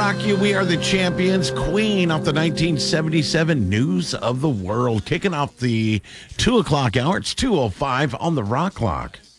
rock you. We are the champions. Queen off the 1977 News of the World. Kicking off the 2 o'clock hour. It's 2:05 on the rock clock.